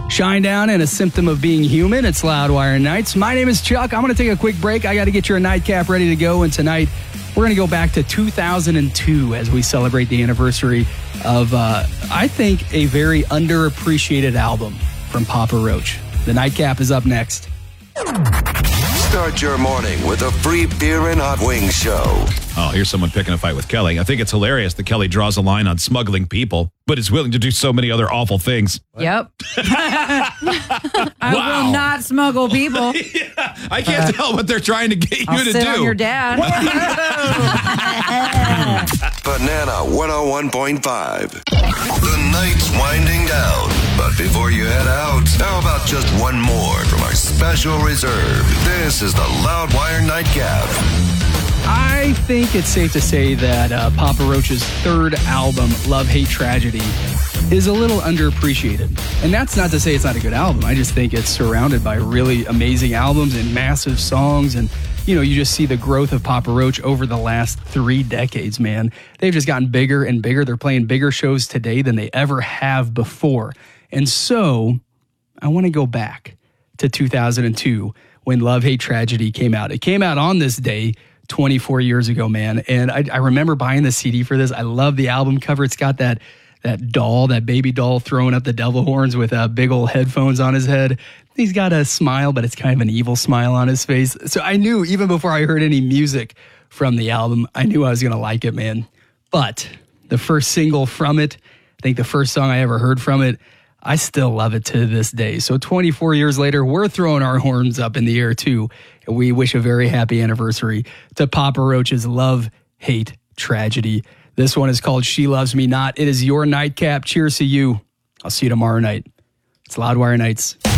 Shine down and a symptom of being human. It's Loudwire Nights. My name is Chuck. I'm going to take a quick break. I got to get your nightcap ready to go. And tonight, we're going to go back to 2002 as we celebrate the anniversary of, I think, a very underappreciated album from Papa Roach. The nightcap is up next. Start your morning with a free beer and hot wings show. Oh, here's someone picking a fight with Kelly. I think it's hilarious that Kelly draws a line on smuggling people, but is willing to do so many other awful things. Yep. I will not smuggle people. Yeah, I can't tell what they're trying to get you I'll to sit do. on your dad. Banana 101.5. The night's winding down. But before you head out, how about just one more from our special reserve? This is the Loudwire Nightcap. I think it's safe to say that Papa Roach's third album, Love, Hate, Tragedy, is a little underappreciated. And that's not to say it's not a good album. I just think it's surrounded by really amazing albums and massive songs. And, you know, you just see the growth of Papa Roach over the last 3 decades, man. They've just gotten bigger and bigger. They're playing bigger shows today than they ever have before. And so I want to go back to 2002 when Love, Hate, Tragedy came out. It came out on this day 24 years ago, man. And I remember buying the CD for this. I love the album cover. It's got that doll, that baby doll throwing up the devil horns with big old headphones on his head. He's got a smile, but it's kind of an evil smile on his face. So I knew even before I heard any music from the album, I knew I was going to like it, man. But the first single from it, I think the first song I ever heard from it, I still love it to this day. So 24 years later, we're throwing our horns up in the air too. And we wish a very happy anniversary to Papa Roach's Love, Hate, Tragedy. This one is called She Loves Me Not. It is your nightcap. Cheers to you. I'll see you tomorrow night. It's Loudwire Nights.